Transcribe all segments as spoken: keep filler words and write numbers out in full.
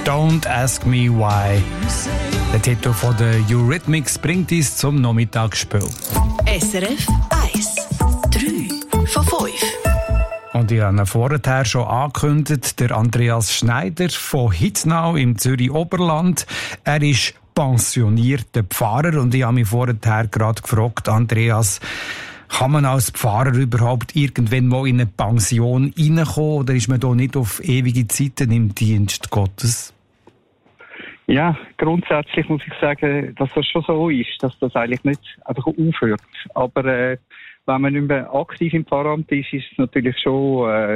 «Don't Ask Me Why». Der Titel von der Eurythmics bringt uns zum Nachmittagsspiel. S R F eins. drei von fünf. Und ich habe vorher schon angekündigt, der Andreas Schneider von Hitznau im Zürich-Oberland. Er ist pensionierter Pfarrer und ich habe mich vorher gerade gefragt, Andreas, kann man als Pfarrer überhaupt irgendwann mal in eine Pension reinkommen oder ist man da nicht auf ewige Zeiten im Dienst Gottes? Ja, grundsätzlich muss ich sagen, dass das schon so ist, dass das eigentlich nicht einfach aufhört. Aber äh, wenn man nicht mehr aktiv im Pfarramt ist, ist es natürlich schon äh,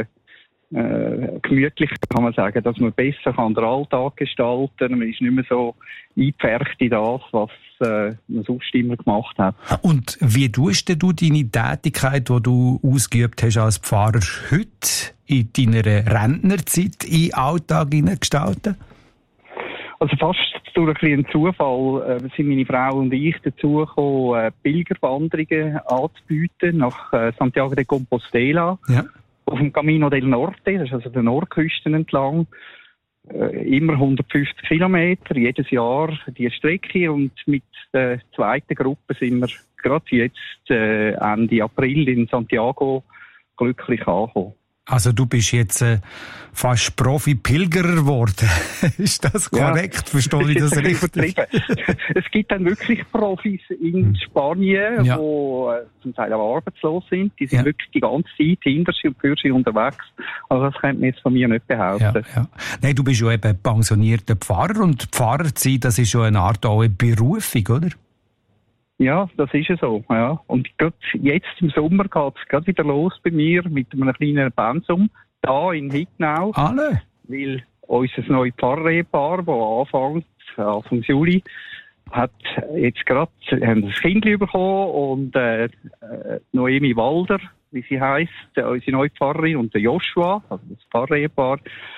äh, gemütlich, kann man sagen, dass man besser kann den Alltag gestalten kann. Man ist nicht mehr so eingepfercht in das, was äh, man sonst immer gemacht hat. Und wie tust du deine Tätigkeit, die du ausgeübt hast als Pfarrer, heute in deiner Rentnerzeit in den Alltag gestalten? Also fast durch ein bisschen Zufall äh, sind meine Frau und ich dazu gekommen, äh, Pilgerwanderungen anzubieten nach äh, Santiago de Compostela. Ja. Auf dem Camino del Norte, das ist also der Nordküste entlang. Äh, immer hundertfünfzig Kilometer, jedes Jahr die Strecke. Und mit der zweiten Gruppe sind wir gerade jetzt äh, Ende April in Santiago glücklich angekommen. Also du bist jetzt äh, fast Profi-Pilgerer geworden. Ist das korrekt? Ja, verstehe ich das richtig? Es gibt dann wirklich Profis in Spanien, ja. die äh, zum Teil auch arbeitslos sind. Die sind ja. wirklich die ganze Zeit hinter sie und für sie unterwegs. Also das könnte man jetzt von mir nicht behaupten. Ja, ja. Nein, du bist ja eben pensionierter Pfarrer und Pfarrer zu sein, das ist ja eine Art auch eine Berufung, oder? Ja, das ist ja so, ja. Und gerade jetzt im Sommer geht es gerade wieder los bei mir mit einem kleinen Pensum, da in Hitznau. Alle? Weil unser neues Pfarrehepaar, das anfängt, Anfang Juli, hat jetzt gerade ein Kind bekommen und äh, Noemi Walder, wie sie heisst, unsere neue Pfarrerin, und der Joshua, also das Pfarrehepaar,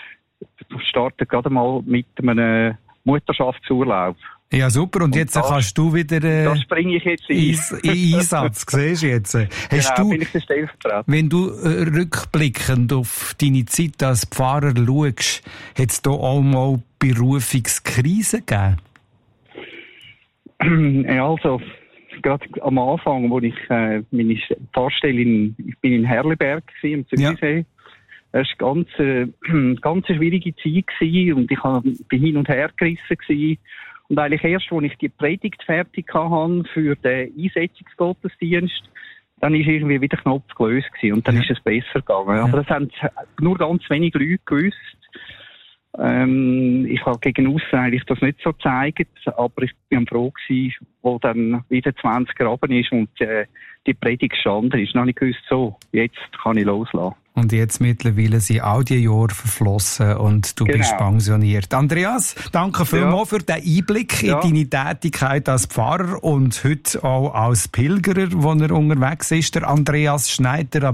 startet gerade mal mit einem Mutterschaftsurlaub. Ja, super. Und, und jetzt das, kannst du wieder äh, das bringe ich jetzt ein. in Einsatz. Siehst du jetzt? Hast genau, du, bin ich der Stellvertreter. Wenn du äh, rückblickend auf deine Zeit als Pfarrer schaust, hat es da auch mal Berufungskrisen gegeben? Ja, also, gerade am Anfang, wo ich äh, meine Pfarrstelle in, ich bin in Herleberg gewesen, am Zürichsee. Ja. Es war eine ganz, äh, ganz schwierige Zeit gewesen und ich war hin und her gerissen gewesen. Und eigentlich erst, als ich die Predigt fertig hatte für den Einsetzungsgottesdienst, dann ist irgendwie wieder Knopf gelöst gewesen und dann ja. ist es besser gegangen. Ja. Aber das haben nur ganz wenig Leute gewusst. Ähm, ich habe gegen aussen eigentlich das nicht so gezeigt, aber ich bin froh gewesen, wo dann wieder zwanzig Graben ist und äh, die Predigt gestanden ist. Dann habe ich gewusst, so, jetzt kann ich loslassen. Und jetzt mittlerweile sind all die Jahre verflossen und du genau. bist pensioniert. Andreas, danke vielmals ja. für den Einblick ja. in deine Tätigkeit als Pfarrer und heute auch als Pilgerer, wo er unterwegs ist. Der Andreas Schneider